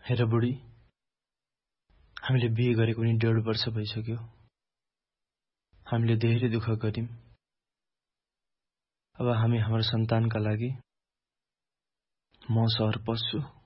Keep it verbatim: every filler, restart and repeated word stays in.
हेर बुढी, हामीले बिहे गरेको नि डेढ वर्ष भइसक्यो। हामीले धेरै दुःख गर्यौं। अब हामी हाम्रो सन्तानका लागि म सहर पस्छु।